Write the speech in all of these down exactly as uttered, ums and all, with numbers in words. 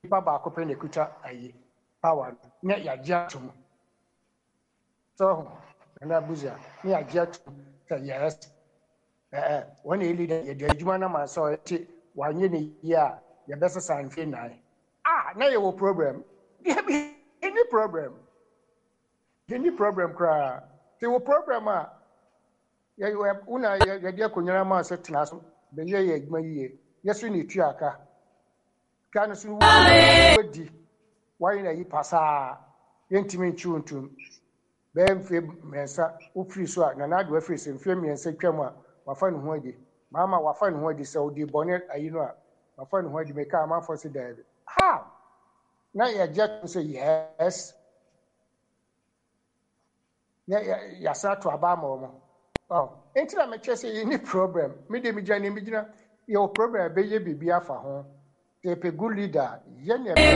ba ko pe ne kuta ayi power ne ya gya to so na buzia ne ya gya to say yes eh when he leader ye de adwuma na ma so ti wanye ne yi a ye besa sanfe na ah na ye wo problem any problem any problem kra ti wo problem a ye una ye de akonyara ma so tena so be ye ye adwuma yi ye so ne tu aka kan so wodi why na yi pasa yentimi nchiuntum be mfe mensa ofiri so a na na do afiri se mfe mensa twam a wafa ne ho adi mama wafa ne ho adi se odi bone ayi no a wafa ne ho adi me ka ma for se da ha na ya just say yes ya ya sa to aba ma mo oh entira me che say any problem me de me jani me gina your problem be ye bibi afa ho a good leader, yen a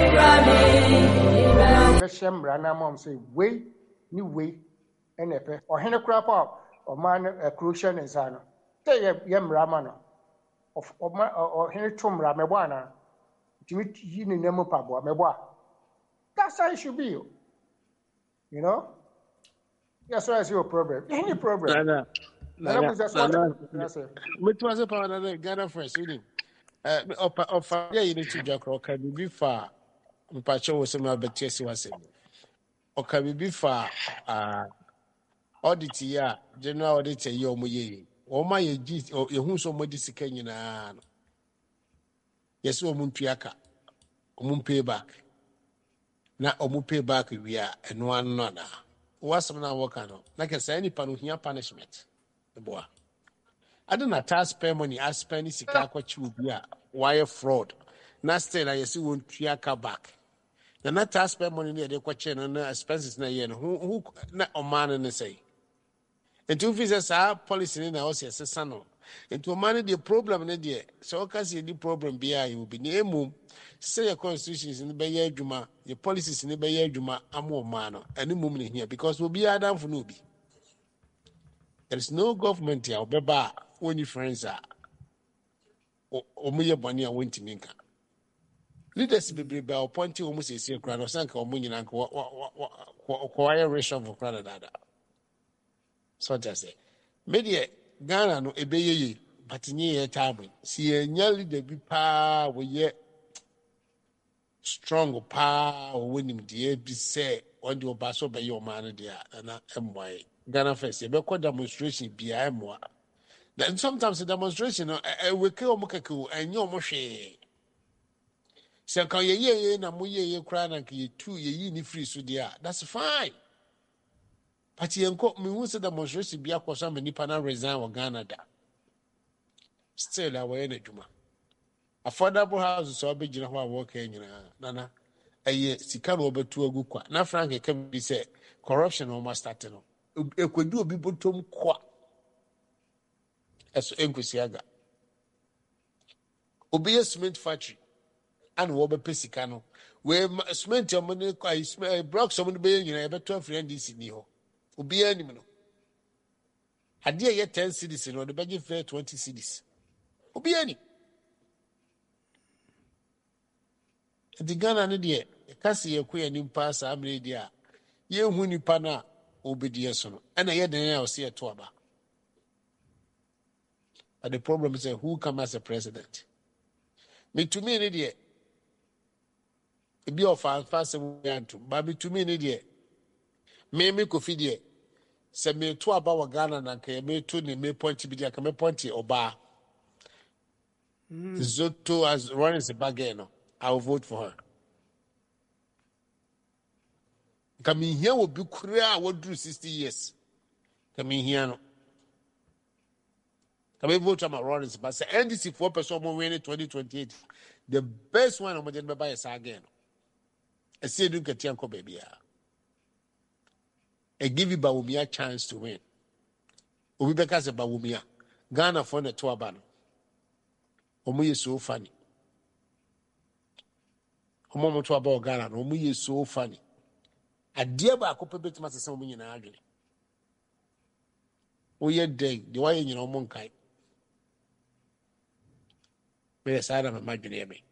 shemra na mom say, way, new way, and a pet, or hen crap up, or man a crucial and sana. Say a yam ramano of or hen tom ramewana, to meet yin in nemo pabo, meboa. That's how it should be, you know. That's why I see your problem. Any problem. Nana, Nana, Nana, which was upon another Ghana first, you know. Uh, of a day, you need to jack or can be far. Mpacho was some of the chess was in. Or can be far. Uh, audit ya, general auditor, your moye. Or my G or your who's so modest Kenyan. Yes, or Mumpiaka. Or pay back. Now, or pay back we are and one nona. What's some now work on? Like I say, any pan here punishment. The boy. I don't know taxpayer money. I spend this what you be a wire fraud. Now still I see one triaka back. The not taxpayer money near the question and expenses na yen. Who who not a man and say. And two visitors are policy in the house as a son. And to manage the problem in the so cause the problem be I will be near moon. Say your constitutions in the Bay Juma, your policies in the Bay Juma, a more man and the moment in here because we'll be Adam for Nubi. There is no government here, Beba, when your friends are. Omuye bani a wenti minka. Leaders be be appointing almost a secret or sank or munyan and acquire ratio of Canada. So just say, Media Ghana no ebeye, but near time. See a nearly the be pa we yet strong pa or winning the be say on your basso by your man there and M Y. Ghana first, a better demonstration be I more. Then sometimes a demonstration, I will kill Mokaku and your moshe. So can ye ye na mo ye ye cry and ye two ye ni free so dia. That's fine. But ye enko me who said demonstration be akwa many pana resign or Ghana da. Still I we na dwuma. Affordable houses so be gina ho work nyina. Nana eye sika no obetu agu kwa. Na Frank e can be say corruption almost start no. Ekwedu obi botom kwa. Eso enkwesi aga. Obi a cement factory. And what be pesicano. Where cement your money, I broke some of the bay, you know, about twelve friends in you. Ubi animal. Had dear yet ten cities in or the budget fair twenty cities. Ubi any. The gun and idea, a cassie a queer new pass, I'm idea. Ye who pana obedience. And I had the air see a twaba. But the problem is who come as a president. Me to me, an idiot. Be of our fast and to Baby to me, idiot. Me me coffee dear. Send me two about Ghana and can me two me point to be there, come point or bar. Zoto as running a bargain. I will vote for her. Coming here will be clear. I will do sixty years. Coming here. No. Come and vote on my runners, but say N D C four percent more winning twenty twenty eight. The best one I'm going to buy is again. I say you get your baby. I give you Bawumia a chance to win. Obi beka se Bawumia. Ghana for the two abano. Omo is so funny. Omo to about Ghana. Omo is so funny. A dear ba ko pebe to masa omo nyina adwene. Oye den, the way you know monkai. Me say na ma adwene me.